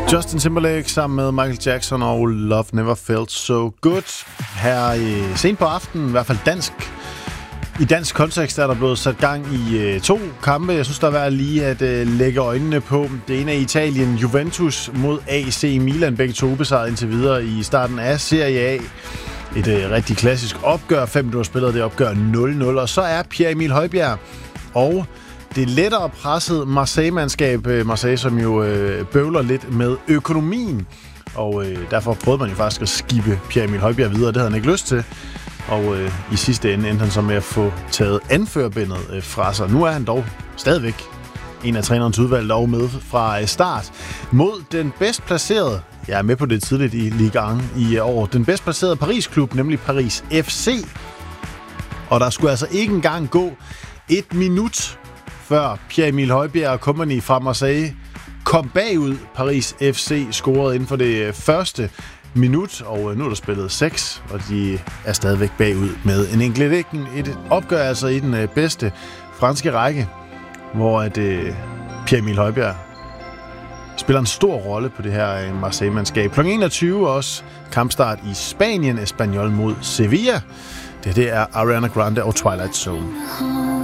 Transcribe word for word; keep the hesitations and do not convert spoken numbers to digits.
Justin Timberlake sammen med Michael Jackson og Love Never Felt So Good. Her i sent på aftenen, i hvert fald dansk. I dansk kontekst er der blevet sat gang i øh, to kampe. Jeg synes, der er værd lige at øh, lægge øjnene på. Det ene er Italien, Juventus mod A C Milan. Begge to ubesejret indtil videre i starten af Serie A. Et øh, rigtig klassisk opgør. Fem minutter spillet, det opgør nul nul. Og så er Pierre Emil Højbjerg og det lettere presset Marseille-mandskab. Marseille, som jo øh, bøvler lidt med økonomien. Og øh, derfor prøvede man jo faktisk at skippe Pierre Emil Højbjerg videre. Det havde han ikke lyst til. Og øh, i sidste ende endte han så med at få taget anførbindet øh, fra sig. Nu er han dog stadigvæk en af trænerens udvalgte og med fra øh, start. Mod den bedst placerede, jeg er med på det tidligt i Ligue et i år, den bedst placerede Paris-klub, nemlig Paris F C. Og der skulle altså ikke engang gå et minut, før Pierre Emil Højbjerg og company fra Marseille kom bagud. Paris F C scorede inden for det første minut, og nu er der spillet seks, og de er stadigvæk bagud med en enkelt dækning. Et opgør altså i den bedste franske række, hvor at, uh, Pierre Emil Højbjerg spiller en stor rolle på det her Marseille-mandskab. klokken enogtyve også kampstart i Spanien, Espanyol mod Sevilla. Det, det er Ariana Grande og Twilight Zone.